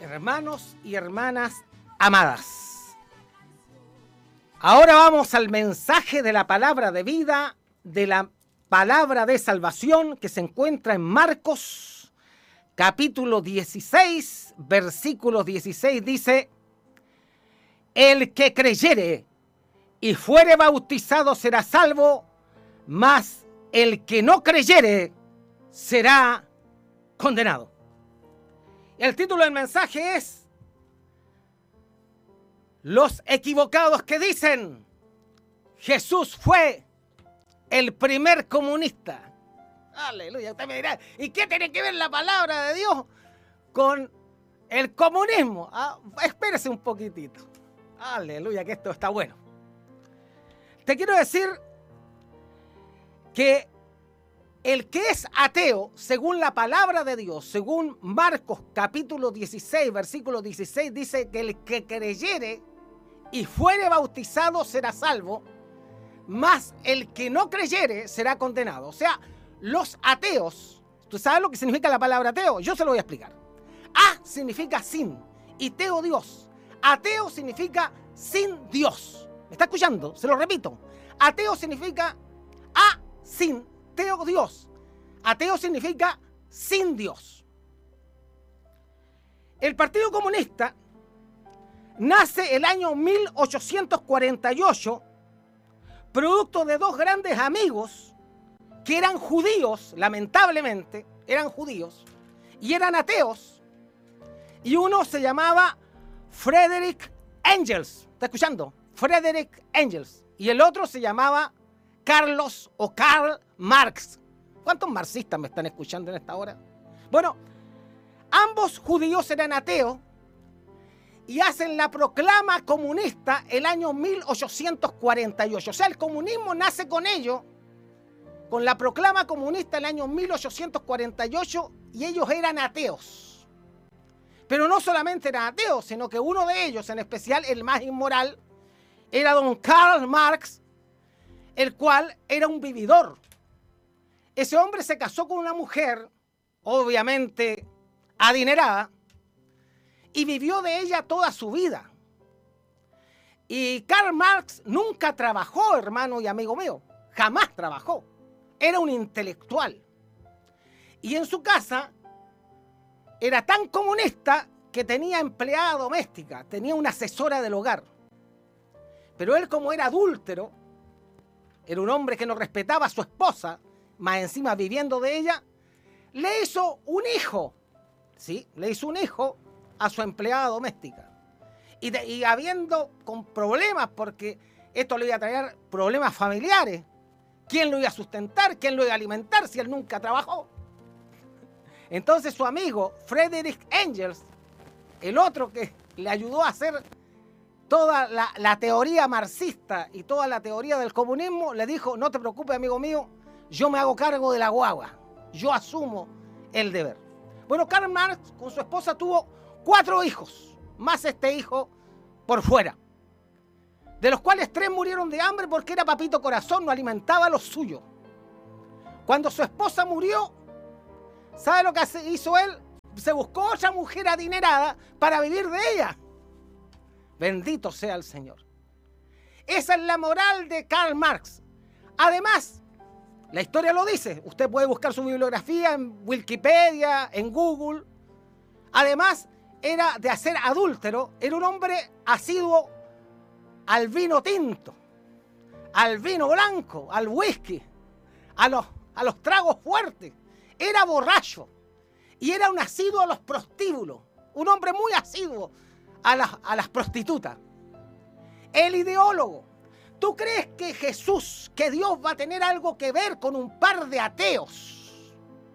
Hermanos y hermanas amadas, ahora vamos al mensaje de la palabra de vida, de la palabra de salvación que se encuentra en Marcos, capítulo 16, versículo 16, dice: el que creyere y fuere bautizado será salvo, mas el que no creyere será condenado. El título del mensaje es: los equivocados que dicen Jesús fue el primer comunista. Aleluya. Usted me dirá, ¿y qué tiene que ver la palabra de Dios con el comunismo? Espérese un poquitito. Aleluya, que esto está bueno. Te quiero decir que el que es ateo, según la palabra de Dios, según Marcos capítulo 16, versículo 16, dice que el que creyere y fuere bautizado será salvo, mas el que no creyere será condenado. O sea, los ateos, ¿tú sabes lo que significa la palabra ateo? Yo se lo voy a explicar. A significa sin y teo Dios. Ateo significa sin Dios. ¿Me está escuchando? Se lo repito. Ateo significa a sin teo Dios. Ateo significa sin Dios. El Partido Comunista nace el año 1848, producto de dos grandes amigos que eran judíos, lamentablemente, eran judíos, y eran ateos, y uno se llamaba Friedrich Engels, ¿está escuchando? Friedrich Engels, y el otro se llamaba Karl Marx. ¿Cuántos marxistas me están escuchando en esta hora? Bueno, ambos judíos eran ateos y hacen la proclama comunista el año 1848. O sea, el comunismo nace con ellos, con la proclama comunista el año 1848, y ellos eran ateos. Pero no solamente eran ateos, sino que uno de ellos, en especial el más inmoral, era don Karl Marx, el cual era un vividor. Ese hombre se casó con una mujer, obviamente adinerada, y vivió de ella toda su vida. Y Karl Marx nunca trabajó, hermano y amigo mío, jamás trabajó. Era un intelectual. Y en su casa era tan comunista que tenía empleada doméstica, tenía una asesora del hogar. Pero él, como era adúltero, era un hombre que no respetaba a su esposa, más encima viviendo de ella, le hizo un hijo, ¿sí? Le hizo un hijo a su empleada doméstica. Y habiendo con problemas, porque esto le iba a traer problemas familiares. ¿Quién lo iba a sustentar? ¿Quién lo iba a alimentar si él nunca trabajó? Entonces su amigo Friedrich Engels, el otro que le ayudó a hacer toda la teoría marxista y toda la teoría del comunismo, le dijo: no te preocupes, amigo mío, yo me hago cargo de la guagua, yo asumo el deber. Bueno, Karl Marx con su esposa tuvo 4 hijos, más este hijo por fuera, de los cuales 3 murieron de hambre porque era papito corazón, no alimentaba a los suyos. Cuando su esposa murió, ¿sabe lo que hizo él? Se buscó otra mujer adinerada para vivir de ella. Bendito sea el Señor. Esa es la moral de Karl Marx. Además, la historia lo dice. Usted puede buscar su bibliografía en Wikipedia, en Google. Además, era de hacer adúltero. Era un hombre asiduo al vino tinto, al vino blanco, al whisky, a los tragos fuertes. Era borracho y era un asiduo a los prostíbulos. Un hombre muy asiduo a las prostitutas. El ideólogo. ¿Tú crees que Jesús, que Dios va a tener algo que ver con un par de ateos?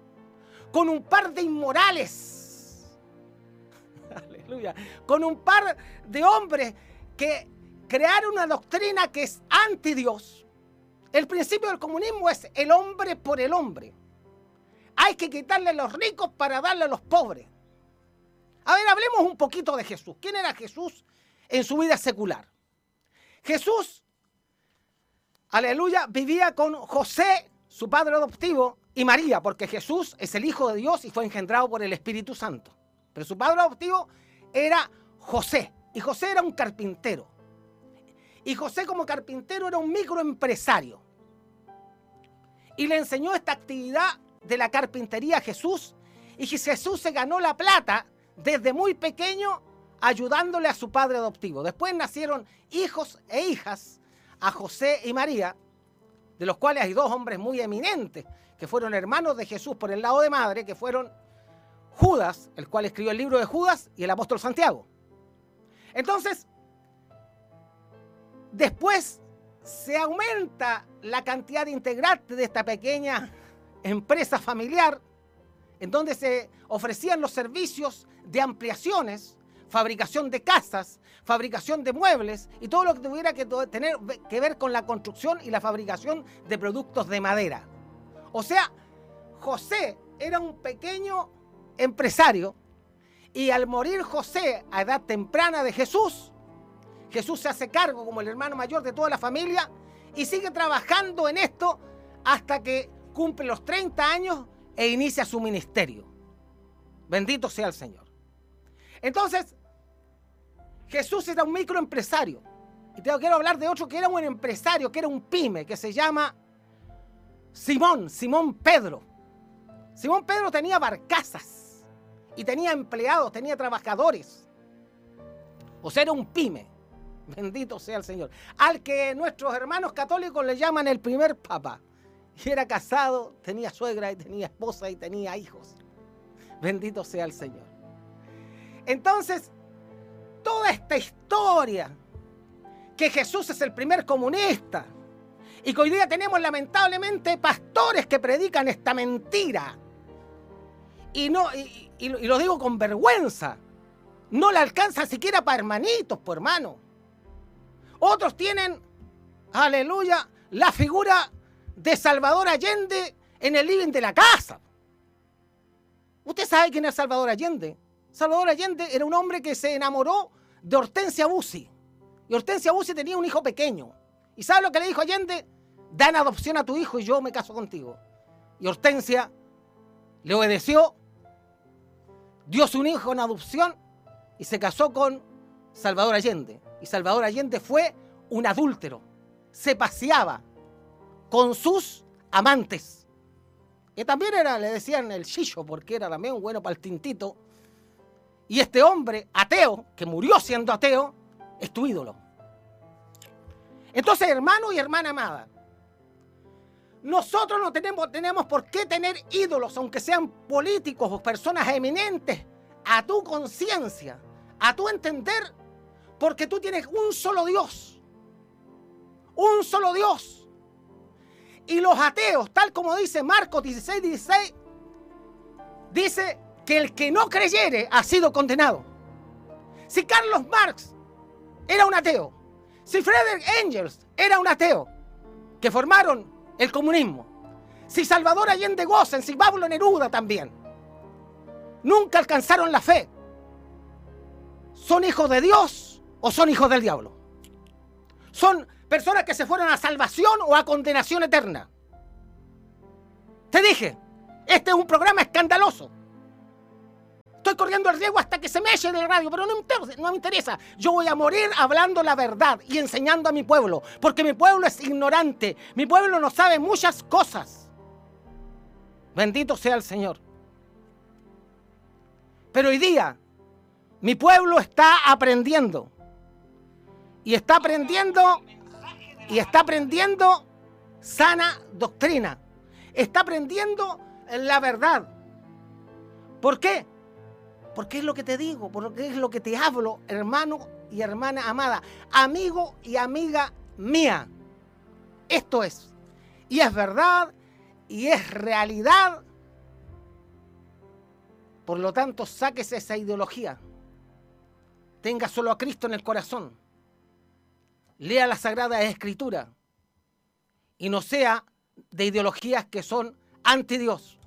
Con un par de inmorales. Aleluya. Con un par de hombres que crearon una doctrina que es anti Dios. El principio del comunismo es el hombre por el hombre. Hay que quitarle a los ricos para darle a los pobres. A ver, hablemos un poquito de Jesús. ¿Quién era Jesús en su vida secular? Jesús, aleluya, vivía con José, su padre adoptivo, y María, porque Jesús es el Hijo de Dios y fue engendrado por el Espíritu Santo. Pero su padre adoptivo era José. Y José era un carpintero. Y José como carpintero era un microempresario. Y le enseñó esta actividad de la carpintería a Jesús. Y Jesús se ganó la plata desde muy pequeño ayudándole a su padre adoptivo. Después nacieron hijos e hijas a José y María, de los cuales hay dos hombres muy eminentes, que fueron hermanos de Jesús por el lado de madre, que fueron Judas, el cual escribió el libro de Judas, y el apóstol Santiago. Entonces, después se aumenta la cantidad de integrantes de esta pequeña empresa familiar, en donde se ofrecían los servicios de ampliaciones, fabricación de casas, fabricación de muebles y todo lo que tuviera que tener que ver con la construcción y la fabricación de productos de madera. O sea, José era un pequeño empresario y al morir José a edad temprana de Jesús, Jesús se hace cargo como el hermano mayor de toda la familia y sigue trabajando en esto hasta que cumple los 30 años e inicia su ministerio. Bendito sea el Señor. Entonces, Jesús era un microempresario. Y te quiero hablar de otro que era un empresario, que era un pyme, que se llama Simón Pedro. Simón Pedro tenía barcazas y tenía empleados, tenía trabajadores. O sea, era un pyme. Bendito sea el Señor. Al que nuestros hermanos católicos le llaman el primer papa. Y era casado, tenía suegra y tenía esposa y tenía hijos. Bendito sea el Señor. Entonces, toda esta historia, que Jesús es el primer comunista, y que hoy día tenemos lamentablemente pastores que predican esta mentira, y lo digo con vergüenza, no le alcanza siquiera para hermanitos, por hermano. Otros tienen, aleluya, la figura de Salvador Allende en el living de la casa. ¿Usted sabe quién es Salvador Allende? Salvador Allende era un hombre que se enamoró de Hortensia Bussi. Y Hortensia Bussi tenía un hijo pequeño. ¿Y sabe lo que le dijo Allende? Da en adopción a tu hijo y yo me caso contigo. Y Hortensia le obedeció, dio su hijo en adopción y se casó con Salvador Allende. Y Salvador Allende fue un adúltero. Se paseaba con sus amantes. Y también le decían el chillo, porque era también un bueno para el tintito. Y este hombre ateo, que murió siendo ateo, es tu ídolo. Entonces, hermano y hermana amada, nosotros no tenemos por qué tener ídolos, aunque sean políticos o personas eminentes, a tu conciencia, a tu entender, porque tú tienes un solo Dios. Un solo Dios. Y los ateos, tal como dice Marcos 16:16, dice que el que no creyere ha sido condenado. Si Carlos Marx era un ateo, si Friedrich Engels era un ateo, que formaron el comunismo, si Salvador Allende Gossen, si Pablo Neruda también, nunca alcanzaron la fe, ¿son hijos de Dios o son hijos del diablo? Son personas que se fueron a salvación o a condenación eterna. Te dije, este es un programa escandaloso. Estoy corriendo el riesgo hasta que se me eche del radio, pero no me interesa. Yo voy a morir hablando la verdad y enseñando a mi pueblo, porque mi pueblo es ignorante. Mi pueblo no sabe muchas cosas. Bendito sea el Señor. Pero hoy día, mi pueblo está aprendiendo. Y está aprendiendo sana doctrina. Está aprendiendo la verdad. ¿Por qué? Porque es lo que te digo, porque es lo que te hablo, hermano y hermana amada, amigo y amiga mía. Esto es. Y es verdad, y es realidad. Por lo tanto, sáquese esa ideología. Tenga solo a Cristo en el corazón. Lea la Sagrada Escritura. Y no sea de ideologías que son anti Dios.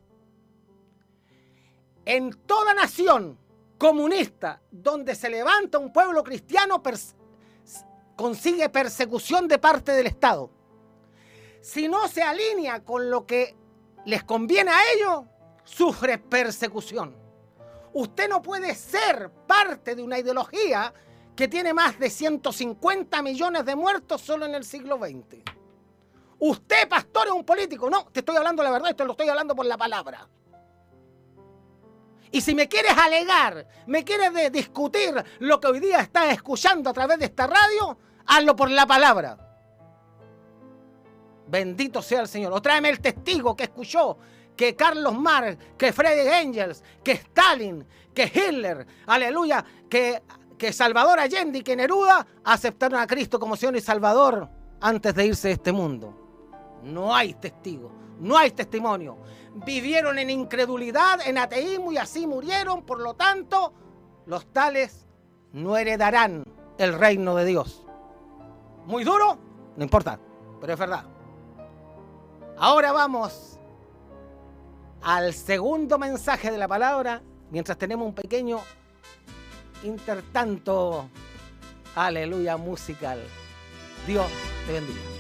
En toda nación comunista donde se levanta un pueblo cristiano consigue persecución de parte del Estado. Si no se alinea con lo que les conviene a ellos, sufre persecución. Usted no puede ser parte de una ideología que tiene más de 150 millones de muertos solo en el siglo XX. Usted, pastor, es un político. No, te estoy hablando la verdad, esto lo estoy hablando por la palabra. Y si me quieres alegar, me quieres discutir lo que hoy día estás escuchando a través de esta radio, hazlo por la palabra. Bendito sea el Señor. O tráeme el testigo que escuchó que Carlos Marx, que Friedrich Engels, que Stalin, que Hitler, aleluya, que Salvador Allende y que Neruda aceptaron a Cristo como Señor y Salvador antes de irse de este mundo. No hay testigo, no hay testimonio. Vivieron en incredulidad, en ateísmo y así murieron. Por lo tanto, los tales no heredarán el reino de Dios. ¿Muy duro? No importa, pero es verdad. Ahora vamos al segundo mensaje de la palabra, mientras tenemos un pequeño intertanto, aleluya, musical. Dios te bendiga.